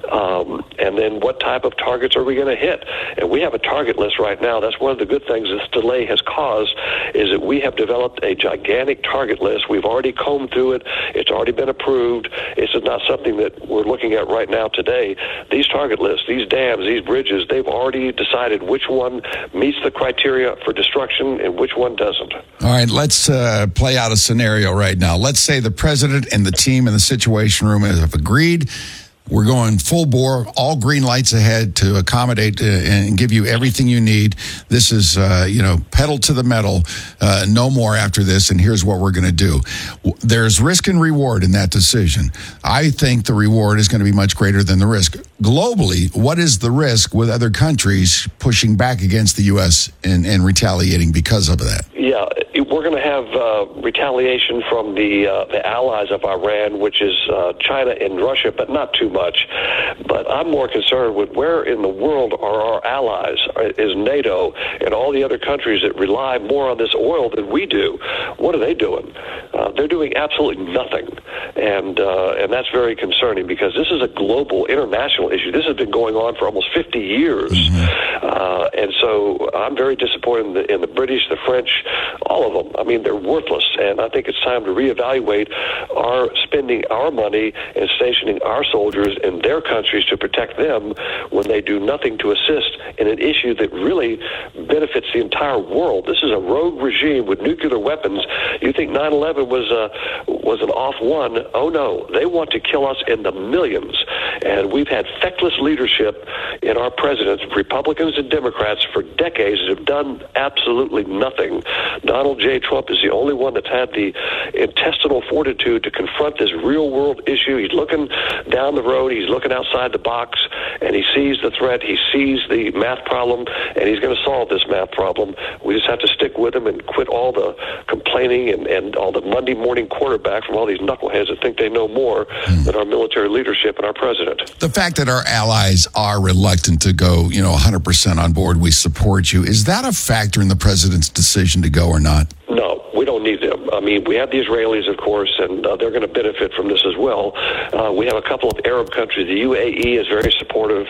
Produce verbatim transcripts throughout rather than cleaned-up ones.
Um, and then what type of targets are we going to hit? And we have a target list right now. That's one of the good things this delay has caused, is that we have developed a gigantic target list. We've already combed through it. It's already been approved. This is not something that we're looking at right now today. These target lists, these dams, these bridges, they've already decided which one meets the criteria for destruction and which one doesn't. All right, let's uh, play out a scenario right now. Let's say the president and the team in the Situation Room have agreed. We're going full bore, all green lights ahead to accommodate uh, and give you everything you need. This is, uh, you know, pedal to the metal, uh, no more after this, and here's what we're going to do. There's risk and reward in that decision. I think the reward is going to be much greater than the risk. Globally, what is the risk with other countries pushing back against the U S and, and retaliating because of that? Yeah, we're going to have uh, retaliation from the uh, the allies of Iran, which is uh, China and Russia, but not too much. But I'm more concerned with where in the world are our allies? Is NATO and all the other countries that rely more on this oil than we do? What are they doing? Uh, they're doing absolutely nothing, and uh, and that's very concerning because this is a global, international issue. This has been going on for almost fifty years, mm-hmm. uh, and so I'm very disappointed in the, in the British, the French, all of them. I mean, they're worthless, and I think it's time to reevaluate our spending our money and stationing our soldiers in their countries to protect them when they do nothing to assist in an issue that really benefits the entire world. This is a rogue regime with nuclear weapons. You think nine eleven was a, was an off one? Oh, no. They want to kill us in the millions, and we've had feckless leadership in our presidents, Republicans and Democrats, for decades that have done absolutely nothing. Donald J. Trump is the only one that's had the intestinal fortitude to confront this real-world issue. He's looking down the road. He's looking outside the box, and he sees the threat. He sees the math problem, and he's going to solve this math problem. We just have to stick with him and quit all the complaining and, and all the Monday morning quarterback from all these knuckleheads that think they know more hmm. than our military leadership and our president. The fact that our allies are reluctant to go, you know, one hundred percent on board, we support you, is that a factor in the president's decision to go or not? No, we don't need them. I mean, we have the Israelis, of course, and uh, they're going to benefit from this as well. Uh, we have a couple of Arab countries. The U A E is very supportive.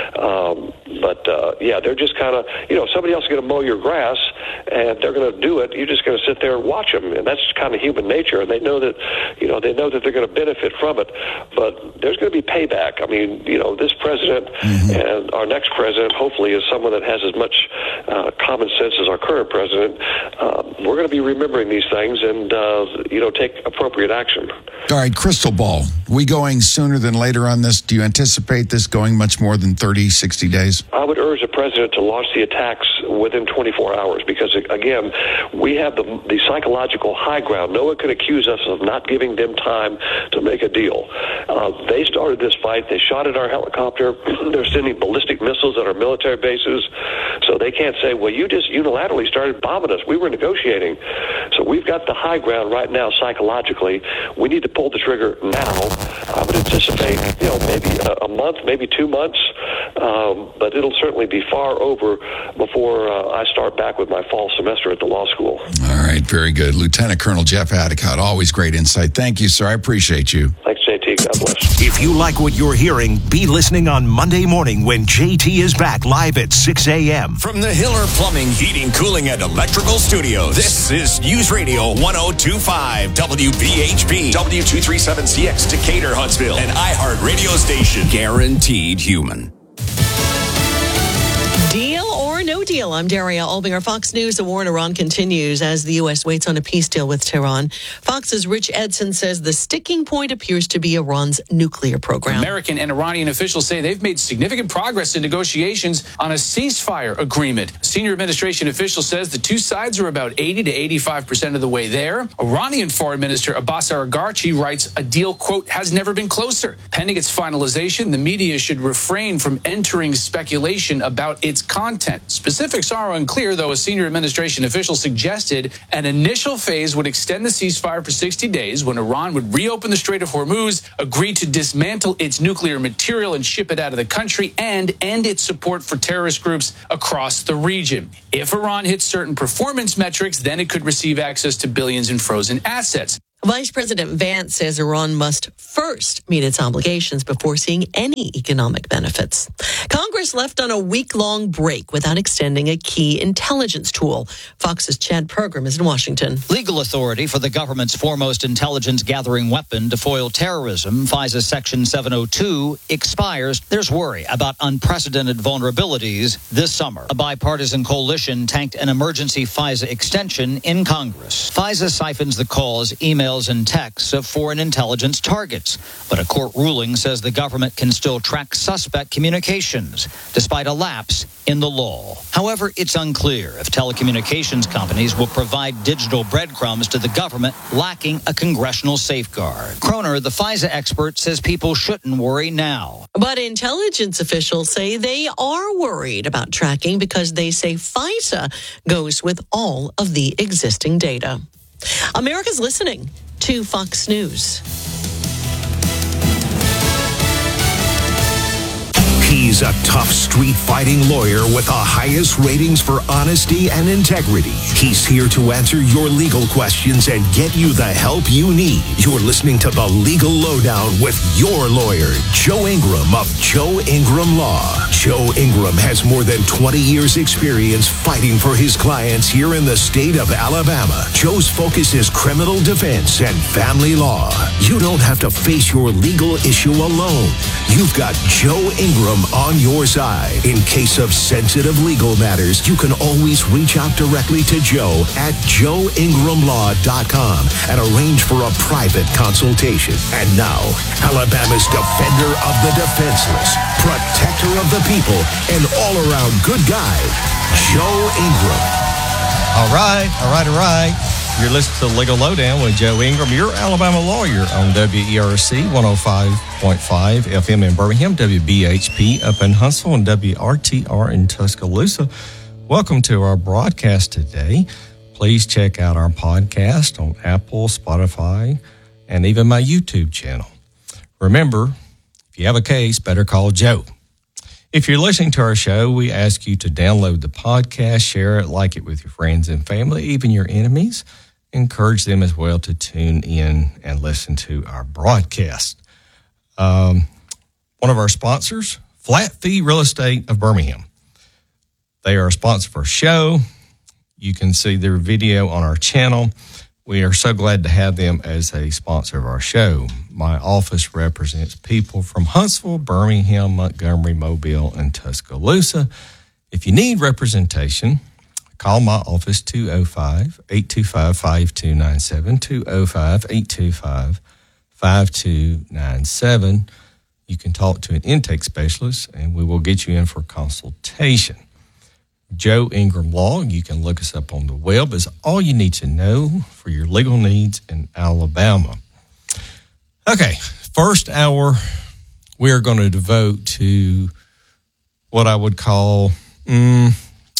Um, but, uh, yeah, they're just kind of, you know, somebody else is going to mow your grass, and they're going to do it. You're just going to sit there and watch them, and that's kind of human nature. And they know that, you know, they know that they're going to benefit from it. But there's going to be payback. I mean, you know, this president mm-hmm. and our next president, hopefully, is someone that has as much uh, common sense as our current president. Uh, we're going to be remembering these things and, uh, you know, take appropriate action. All right, crystal ball. We going sooner than later on this? Do you anticipate this going much more than thirty, sixty days? I would urge the president to launch the attacks within twenty-four hours because, again, we have the, the psychological high ground. No one can accuse us of not giving them time to make a deal. Uh, they started this fight. They shot at our helicopter. They're sending ballistic missiles at our military bases. So they can't say, well, you just unilaterally started bombing us. We were negotiating. So we've got the high ground right now psychologically. We need to pull the trigger now. I would anticipate, you know, maybe a, a month, maybe two months, um, but it'll certainly be far over before uh, I start back with my fall semester at the law school. All right, very good. Lieutenant Colonel Jeff Adicott, always great insight. Thank you, sir. I appreciate you. Thanks, J T. God bless. If you like what you're hearing, be listening on Monday morning when J T is back live at six a.m. From the Hiller Plumbing, Heating, Cooling, and Electrical Studios, this is News Radio one oh two point five W B H P, W two thirty-seven C X, Decatur, Huntsville, an iHeart radio station. Guaranteed human. Deal or no deal? I'm Daria Albinger. Fox News. The war in Iran continues as the U S waits on a peace deal with Tehran. Fox's Rich Edson says the sticking point appears to be Iran's nuclear program. American and Iranian officials say they've made significant progress in negotiations on a ceasefire agreement. Senior administration official says the two sides are about eighty to eighty-five percent of the way there. Iranian Foreign Minister Abbas Araghchi writes a deal, quote, has never been closer. Pending its finalization, the media should refrain from entering speculation about its content. Specifics are unclear, though a senior administration official suggested an initial phase would extend the ceasefire for sixty days when Iran would reopen the Strait of Hormuz, agree to dismantle its nuclear material and ship it out of the country, and end its support for terrorist groups across the region. If Iran hits certain performance metrics, then it could receive access to billions in frozen assets. Vice President Vance says Iran must first meet its obligations before seeing any economic benefits. Congress left on a week-long break without extending a key intelligence tool. Fox's Chad Pergram is in Washington. Legal authority for the government's foremost intelligence-gathering weapon to foil terrorism, FISA Section seven oh two, expires. There's worry about unprecedented vulnerabilities this summer. A bipartisan coalition tanked an emergency FISA extension in Congress. FISA siphons the calls, emails, and texts of foreign intelligence targets. But a court ruling says the government can still track suspect communications, despite a lapse in the law. However, it's unclear if telecommunications companies will provide digital breadcrumbs to the government lacking a congressional safeguard. Croner, the FISA expert, says people shouldn't worry now. But intelligence officials say they are worried about tracking because they say FISA goes with all of the existing data. America's listening to Fox News. He's a tough street-fighting lawyer with the highest ratings for honesty and integrity. He's here to answer your legal questions and get you the help you need. You're listening to The Legal Lowdown with your lawyer, Joe Ingram of Joe Ingram Law. Joe Ingram has more than twenty years experience fighting for his clients here in the state of Alabama. Joe's focus is criminal defense and family law. You don't have to face your legal issue alone. You've got Joe Ingram on your side. In case of sensitive legal matters, you can always reach out directly to Joe at joe ingram law dot com and arrange for a private consultation. And now, Alabama's defender of the defenseless, protector of the people, and all-around good guy, Joe Ingram. All right, all right, all right. You're listening to Legal Lowdown with Joe Ingram, your Alabama lawyer on W E R C one oh five point five F M in Birmingham, W B H P up in Huntsville, and W R T R in Tuscaloosa. Welcome to our broadcast today. Please check out our podcast on Apple, Spotify, and even my YouTube channel. Remember, if you have a case, better call Joe. If you're listening to our show, we ask you to download the podcast, share it, like it with your friends and family, even your enemies. Encourage them as well to tune in and listen to our broadcast. Um, one of our sponsors, Flat Fee Real Estate of Birmingham. They are a sponsor for our show. You can see their video on our channel. We are so glad to have them as a sponsor of our show. My office represents people from Huntsville, Birmingham, Montgomery, Mobile, and Tuscaloosa. If you need representation, call my office, two oh five, eight two five, five two nine seven, two oh five, eight two five, five two nine seven. You can talk to an intake specialist, and we will get you in for a consultation. Joe Ingram Law, you can look us up on the web, is all you need to know for your legal needs in Alabama. Okay, first hour, we are going to devote to what I would call... Mm,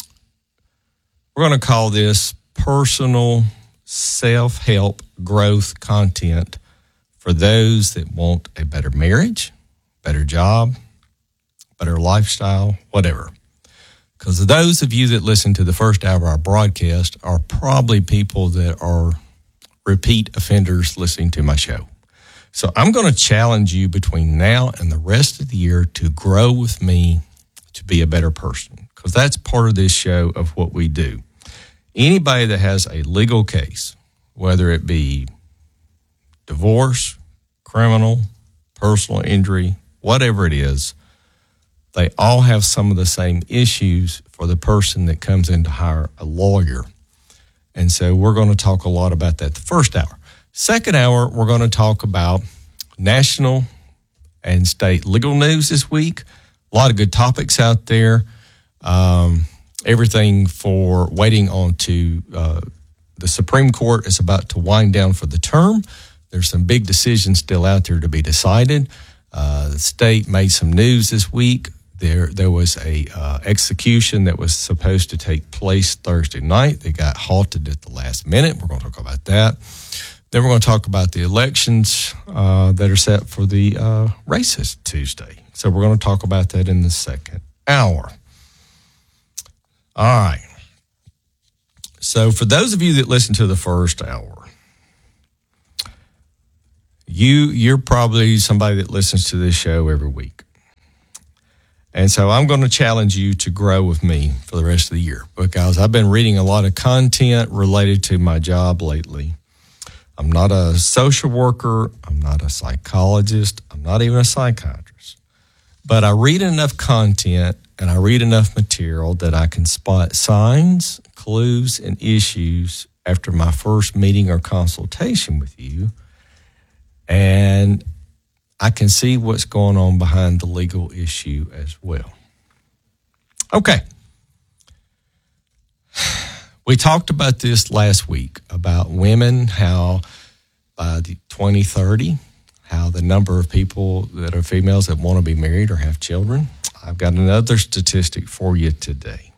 We're going to call this personal self-help growth content for those that want a better marriage, better job, better lifestyle, whatever. Because those of you that listen to the first hour of our broadcast are probably people that are repeat offenders listening to my show. So I'm going to challenge you between now and the rest of the year to grow with me to be a better person, because that's part of this show of what we do. Anybody that has a legal case, whether it be divorce, criminal, personal injury, whatever it is, they all have some of the same issues for the person that comes in to hire a lawyer. And so we're going to talk a lot about that the first hour. Second hour, we're going to talk about national and state legal news this week. A lot of good topics out there. Um, everything for waiting on to uh, the Supreme Court is about to wind down for the term. There's some big decisions still out there to be decided. Uh, the state made some news this week. There there was a uh, execution that was supposed to take place Thursday night. They got halted at the last minute. We're going to talk about that. Then we're going to talk about the elections uh, that are set for the uh, races Tuesday. So we're going to talk about that in the second hour. All right. So for those of you that listen to the first hour, You, you're probably somebody that listens to this show every week. And so I'm going to challenge you to grow with me for the rest of the year, because I've been reading a lot of content related to my job lately. I'm not a social worker. I'm not a psychologist. I'm not even a psychiatrist. But I read enough content and I read enough material that I can spot signs, clues, and issues after my first meeting or consultation with you. And I can see what's going on behind the legal issue as well. Okay. We talked about this last week, about women, how by the twenty thirty, how the number of people that are females that want to be married or have children. I've got another statistic for you today.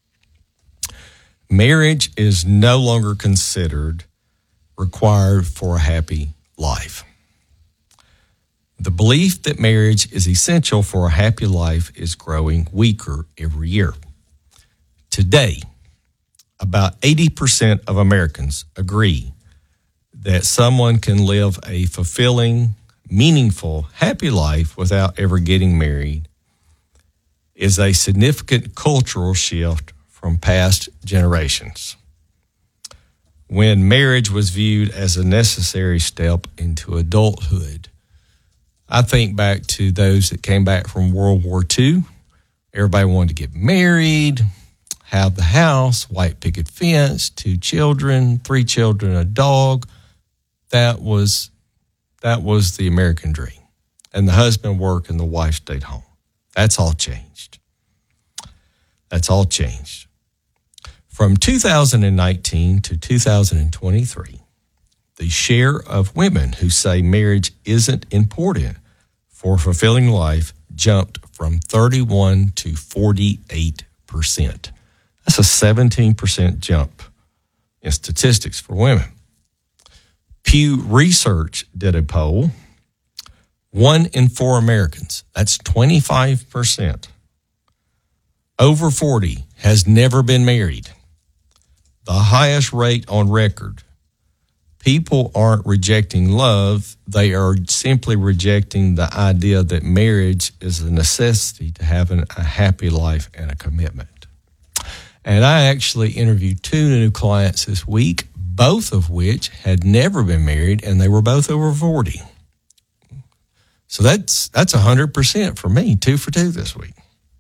Marriage is no longer considered required for a happy life. The belief that marriage is essential for a happy life is growing weaker every year. Today, about eighty percent of Americans agree that someone can live a fulfilling, meaningful, happy life without ever getting married is a significant cultural shift from past generations. When marriage was viewed as a necessary step into adulthood, I think back to those that came back from World War Two. Everybody wanted to get married, have the house, white picket fence, two children, three children, a dog. That was that was the American dream. And the husband worked and the wife stayed home. That's all changed. That's all changed. From two thousand nineteen to two thousand twenty-three, the share of women who say marriage isn't important for fulfilling life jumped from thirty-one to forty-eight percent. That's a seventeen percent jump in statistics for women. Pew Research did a poll. One in four Americans, that's twenty-five percent, over forty, has never been married. The highest rate on record. People aren't rejecting love. They are simply rejecting the idea that marriage is a necessity to having a happy life and a commitment. And I actually interviewed two new clients this week, both of which had never been married, and they were both over forty. So that's that's one hundred percent for me, two for two this week.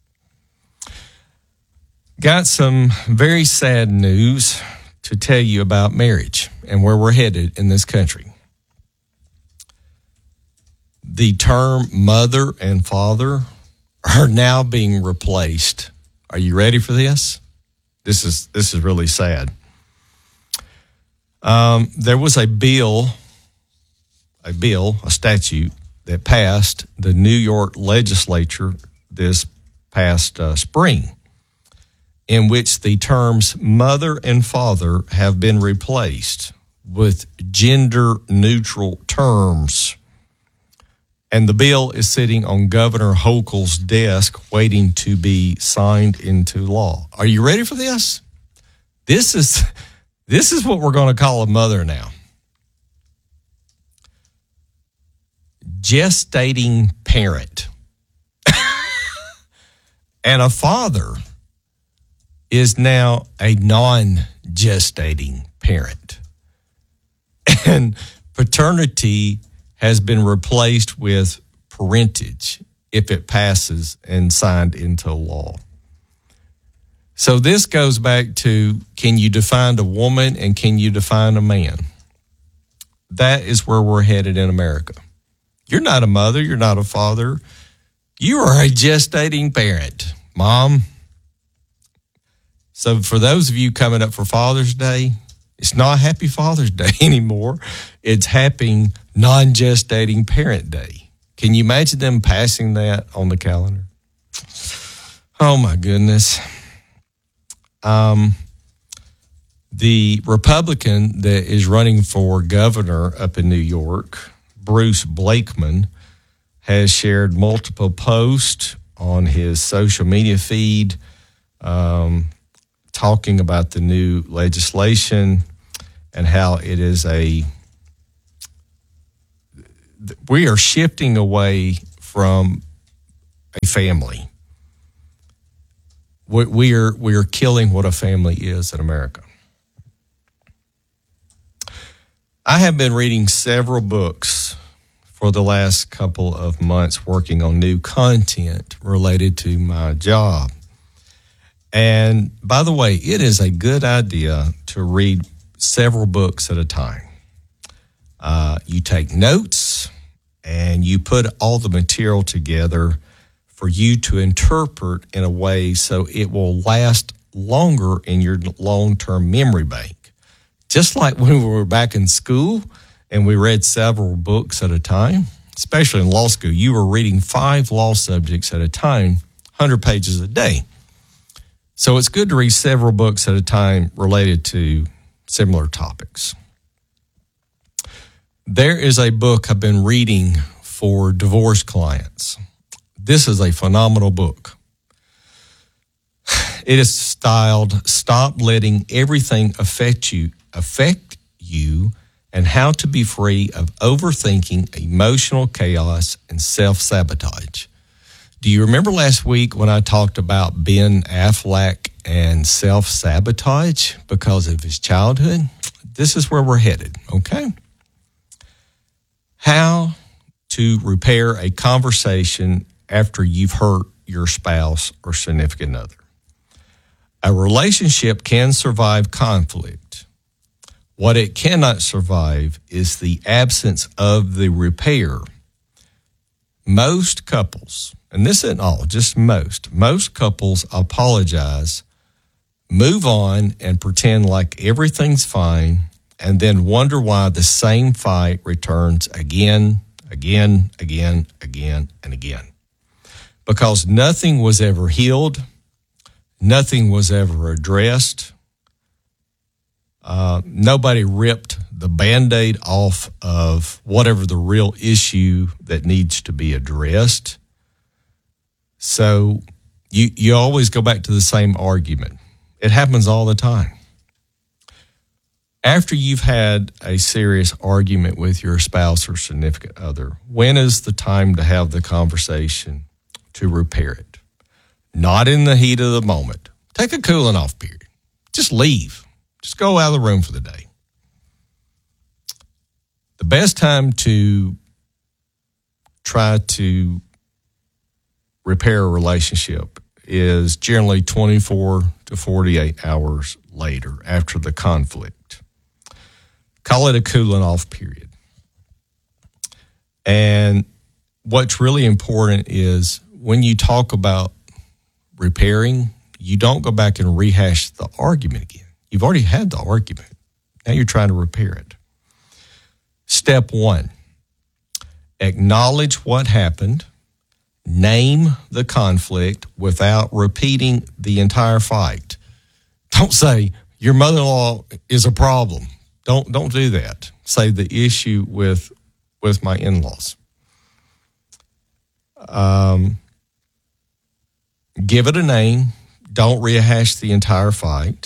Got some very sad news to tell you about marriage and where we're headed in this country. The term mother and father are now being replaced. Are you ready for this? This is this is really sad. Um, there was a bill, a bill, a statute that passed the New York legislature this past uh, spring, in which the terms mother and father have been replaced with gender-neutral terms. And the bill is sitting on Governor Hochul's desk waiting to be signed into law. Are you ready for this? This is, this is what we're going to call a mother now. Gestating parent. And a father is now a non-gestating parent. And paternity has been replaced with parentage if it passes and signed into law. So this goes back to, can you define a woman and can you define a man? That is where we're headed in America. You're not a mother, you're not a father. You are a gestating parent, Mom. So for those of you coming up for Father's Day, it's not Happy Father's Day anymore. It's Happy Non-Gestating Parent Day. Can you imagine them passing that on the calendar? Oh, my goodness. Um, the Republican that is running for governor up in New York, Bruce Blakeman, has shared multiple posts on his social media feed, um, talking about the new legislation and how it is a we are shifting away from a family. We, we are we are killing what a family is in America. I have been reading several books for the last couple of months, working on new content related to my job. And by the way, it is a good idea to read several books at a time. Uh, you take notes and you put all the material together for you to interpret in a way so it will last longer in your long-term memory bank. Just like when we were back in school and we read several books at a time, especially in law school, you were reading five law subjects at a time, one hundred pages a day. So it's good to read several books at a time related to similar topics. There is a book I've been reading for divorce clients. This is a phenomenal book. It is styled, Stop Letting Everything Affect You, affect you and how to be free of overthinking, emotional chaos, and self-sabotage. Do you remember last week when I talked about Ben Affleck and self-sabotage because of his childhood? This is where we're headed, okay? How to repair a conversation after you've hurt your spouse or significant other. A relationship can survive conflict. What it cannot survive is the absence of the repair. Most couples, and this isn't all, just most, most couples apologize, move on, and pretend like everything's fine, and then wonder why the same fight returns again, again, again, again, and again. Because nothing was ever healed, nothing was ever addressed. Uh, nobody ripped the Band-Aid off of whatever the real issue that needs to be addressed. So you you always go back to the same argument. It happens all the time. After you've had a serious argument with your spouse or significant other, when is the time to have the conversation to repair it? Not in the heat of the moment. Take a cooling off period. Just leave. Just go out of the room for the day. The best time to try to repair a relationship is generally twenty-four to forty-eight hours later after the conflict. Call it a cooling off period. And what's really important is when you talk about repairing, you don't go back and rehash the argument again. You've already had the argument. Now you're trying to repair it. Step one, acknowledge what happened. Name the conflict without repeating the entire fight. Don't say, your mother-in-law is a problem. Don't don't do that. Say the issue with, with my in-laws. Um, give it a name. Don't rehash the entire fight.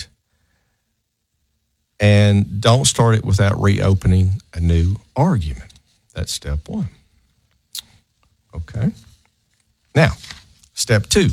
And don't start it without reopening a new argument. That's step one. Okay. Now, step two.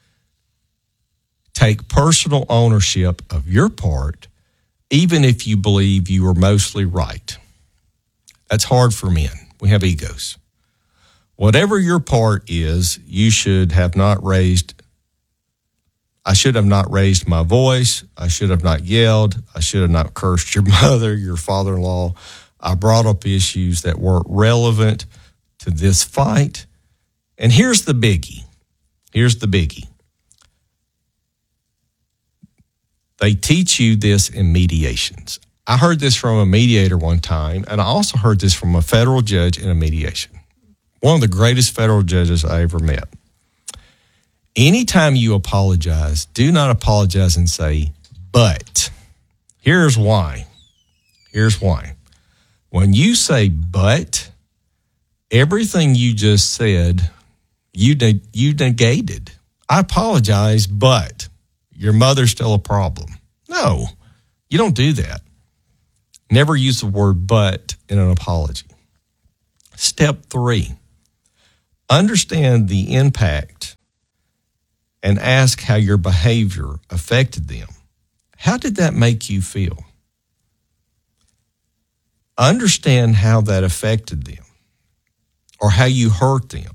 Take personal ownership of your part, even if you believe you are mostly right. That's hard for men. We have egos. Whatever your part is, you should have not raised I should have not raised my voice. I should have not yelled. I should have not cursed your mother, your father-in-law. I brought up issues that weren't relevant to this fight. And here's the biggie. Here's the biggie. They teach you this in mediations. I heard this from a mediator one time, and I also heard this from a federal judge in a mediation. One of the greatest federal judges I ever met. Anytime you apologize, do not apologize and say, but. Here's why. Here's why. When you say but, everything you just said, you ne- you negated. I apologize, but your mother's still a problem. No, you don't do that. Never use the word but in an apology. Step three, understand the impact and ask how your behavior affected them. How did that make you feel? Understand how that affected them or how you hurt them.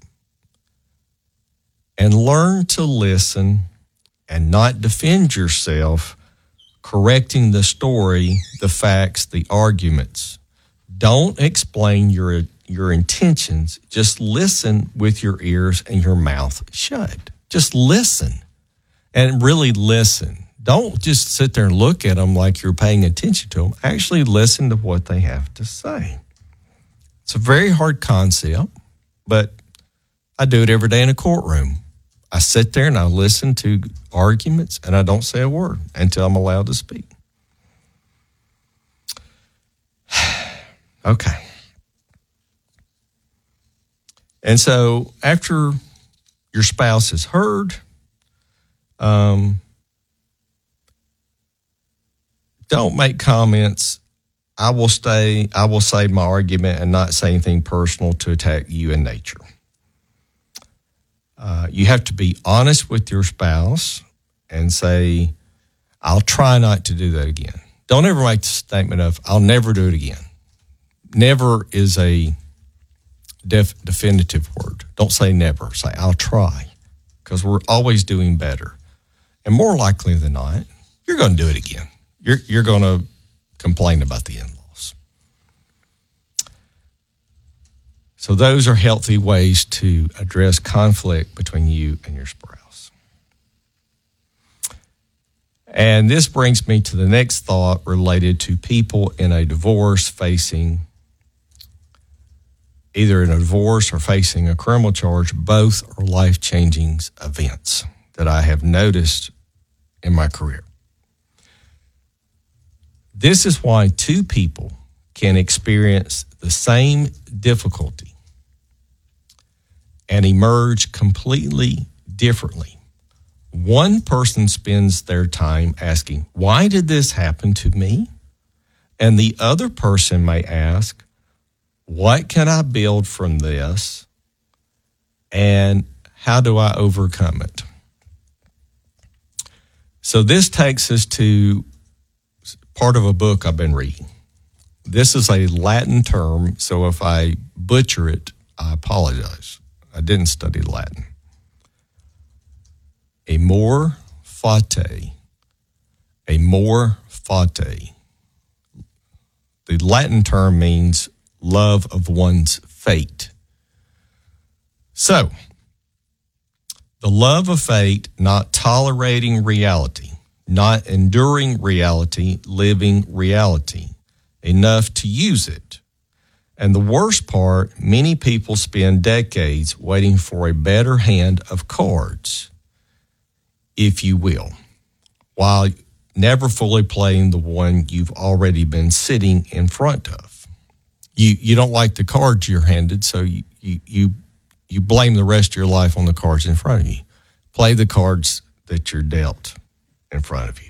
And learn to listen and not defend yourself, correcting the story, the facts, the arguments. Don't explain your your intentions. Just listen with your ears and your mouth shut. Just listen and really listen. Don't just sit there and look at them like you're paying attention to them. Actually listen to what they have to say. It's a very hard concept, but I do it every day in a courtroom. I sit there and I listen to arguments and I don't say a word until I'm allowed to speak. Okay. And so after your spouse has heard, um, don't make comments. I will stay, I will save my argument and not say anything personal to attack you in nature. Uh, you have to be honest with your spouse and say, I'll try not to do that again. Don't ever make the statement of, I'll never do it again. Never is a def- definitive word. Don't say never. Say, I'll try, because we're always doing better. And more likely than not, you're going to do it again. You're, you're going to complain about the in-laws. So those are healthy ways to address conflict between you and your spouse. And this brings me to the next thought related to people in a divorce facing either in a divorce or facing a criminal charge. Both are life-changing events that I have noticed in my career. This is why two people can experience the same difficulty and emerge completely differently. One person spends their time asking, why did this happen to me? And the other person may ask, what can I build from this? And how do I overcome it? So this takes us to part of a book I've been reading. This is a Latin term, so if I butcher it, I apologize. I didn't study Latin. Amor fati. Amor fati. The Latin term means love of one's fate. So, the love of fate, not tolerating reality, not enduring reality, living reality, enough to use it. And the worst part, many people spend decades waiting for a better hand of cards, if you will, while never fully playing the one you've already been sitting in front of. You you don't like the cards you're handed, so you, you, you, you blame the rest of your life on the cards in front of you. Play the cards that you're dealt in front of you.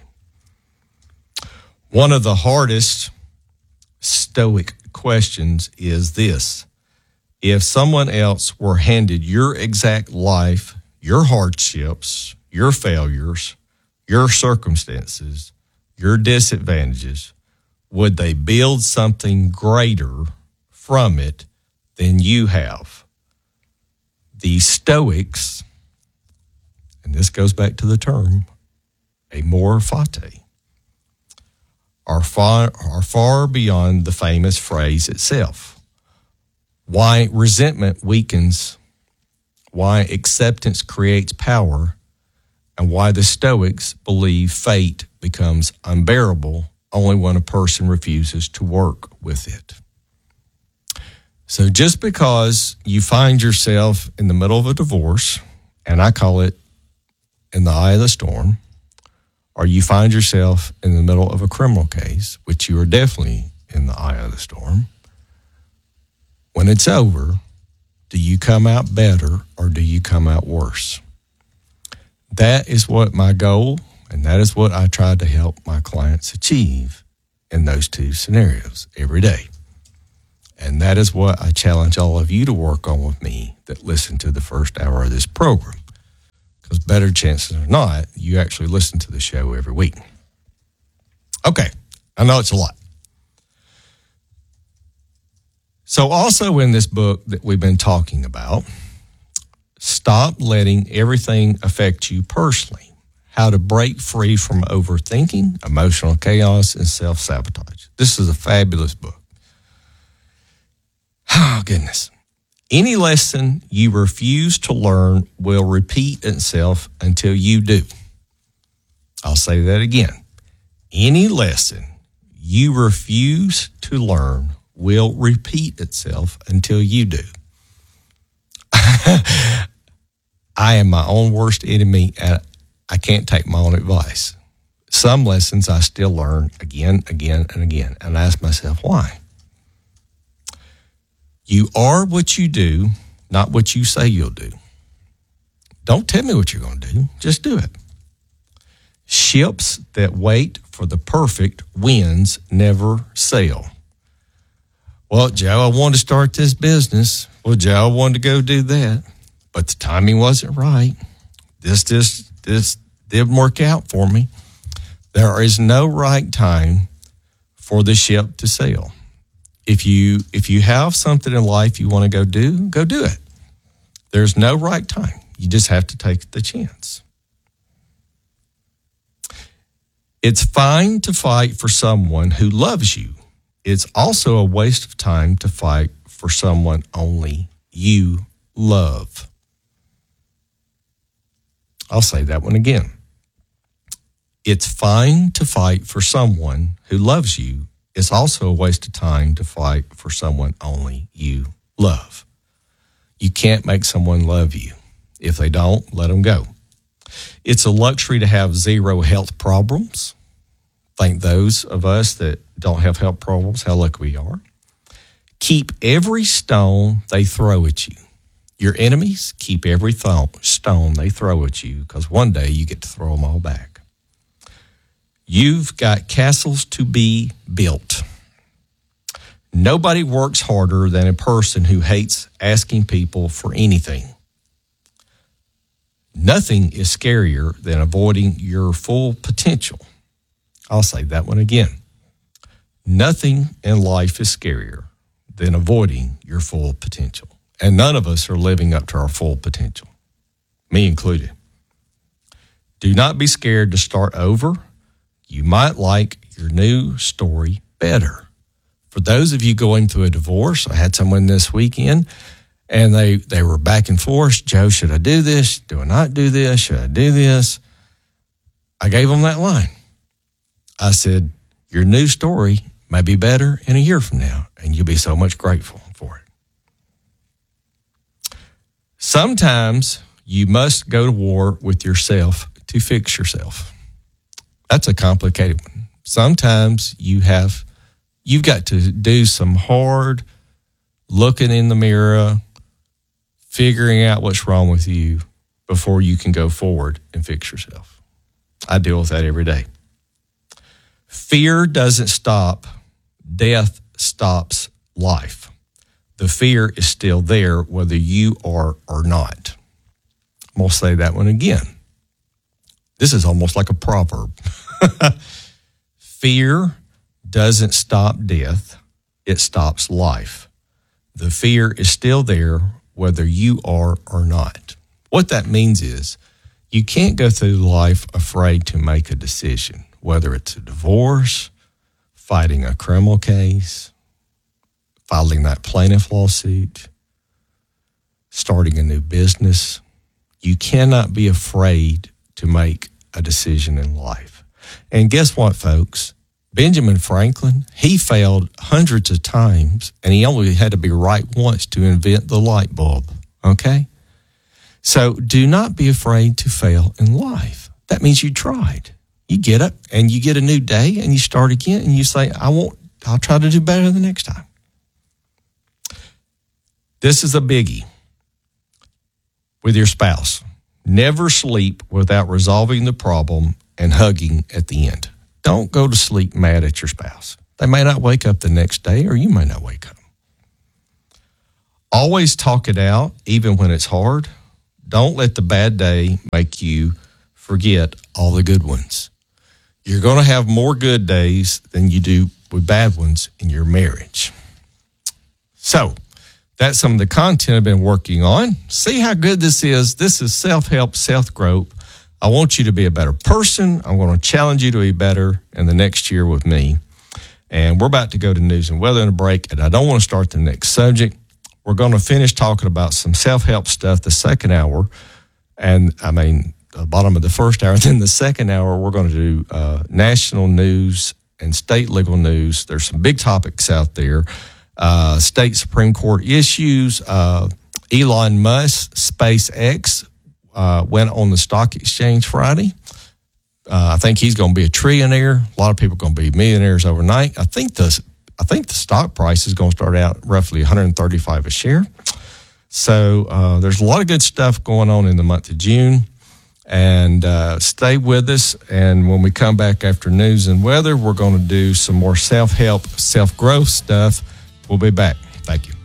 One of the hardest Stoic questions is this: if someone else were handed your exact life, your hardships, your failures, your circumstances, your disadvantages, would they build something greater from it than you have? The Stoics, and this goes back to the term, amor fati, are far, are far beyond the famous phrase itself. Why resentment weakens, why acceptance creates power, and why the Stoics believe fate becomes unbearable only when a person refuses to work with it. So just because you find yourself in the middle of a divorce, and I call it in the eye of the storm, or you find yourself in the middle of a criminal case, which you are definitely in the eye of the storm, when it's over, do you come out better or do you come out worse? That is what my goal, and that is what I try to help my clients achieve in those two scenarios every day. And that is what I challenge all of you to work on with me that listen to the first hour of this program. Because better chances are not, you actually listen to the show every week. Okay, I know it's a lot. So also in this book that we've been talking about, Stop Letting Everything Affect You Personally. How to Break Free from Overthinking, Emotional Chaos, and Self-Sabotage. This is a fabulous book. Oh, goodness. Any lesson you refuse to learn will repeat itself until you do. I'll say that again. Any lesson you refuse to learn will repeat itself until you do. I am my own worst enemy, and I can't take my own advice. Some lessons I still learn again, again, and again, and I ask myself, why? You are what you do, not what you say you'll do. Don't tell me what you're going to do. Just do it. Ships that wait for the perfect winds never sail. Well, Joe, I wanted to start this business. Well, Joe, I wanted to go do that, but the timing wasn't right. This, this, this didn't work out for me. There is no right time for the ship to sail. If you if you have something in life you want to go do, go do it. There's no right time. You just have to take the chance. It's fine to fight for someone who loves you. It's also a waste of time to fight for someone only you love. I'll say that one again. It's fine to fight for someone who loves you. It's also a waste of time to fight for someone only you love. You can't make someone love you. If they don't, let them go. It's a luxury to have zero health problems. Thank those of us that don't have health problems, how lucky we are. Keep every stone they throw at you. Your enemies, keep every th- stone they throw at you, because one day you get to throw them all back. You've got castles to be built. Nobody works harder than a person who hates asking people for anything. Nothing is scarier than avoiding your full potential. I'll say that one again. Nothing in life is scarier than avoiding your full potential. And none of us are living up to our full potential, me included. Do not be scared to start over. You might like your new story better. For those of you going through a divorce, I had someone this weekend, and they, they were back and forth. Joe, should I do this? Do I not do this? Should I do this? I gave them that line. I said, your new story may be better in a year from now, and you'll be so much grateful for it. Sometimes you must go to war with yourself to fix yourself. That's a complicated one. Sometimes you have, you've got to do some hard looking in the mirror, figuring out what's wrong with you before you can go forward and fix yourself. I deal with that every day. Fear doesn't stop. Death stops life. The fear is still there whether you are or not. I'm going to say that one again. This is almost like a proverb. Fear doesn't stop death. It stops life. The fear is still there whether you are or not. What that means is you can't go through life afraid to make a decision, whether it's a divorce, fighting a criminal case, filing that plaintiff lawsuit, starting a new business. You cannot be afraid to make a decision in life. And guess what, folks? Benjamin Franklin, he failed hundreds of times, and he only had to be right once to invent the light bulb, okay? So do not be afraid to fail in life. That means you tried. You get up, and you get a new day, and you start again, and you say, I won't, I'll try to do better the next time. This is a biggie with your spouse. Never sleep without resolving the problem and hugging at the end. Don't go to sleep mad at your spouse. They may not wake up the next day, or you may not wake up. Always talk it out, even when it's hard. Don't let the bad day make you forget all the good ones. You're going to have more good days than you do with bad ones in your marriage. So that's some of the content I've been working on. See how good this is. This is self-help, self-growth. I want you to be a better person. I'm going to challenge you to be better in the next year with me. And we're about to go to news and weather in a break, and I don't want to start the next subject. We're going to finish talking about some self-help stuff the second hour. And, I mean, the bottom of the first hour. Then the second hour, we're going to do uh, national news and state legal news. There's some big topics out there. Uh, state Supreme Court issues. Uh, Elon Musk, SpaceX, uh, went on the stock exchange Friday. Uh, I think he's going to be a trillionaire. A lot of people are going to be millionaires overnight. I think the I think the stock price is going to start out roughly one hundred thirty-five a share. So uh, there's a lot of good stuff going on in the month of June. And uh, stay with us. And when we come back after news and weather, we're going to do some more self-help, self-growth stuff. We'll be back. Thank you.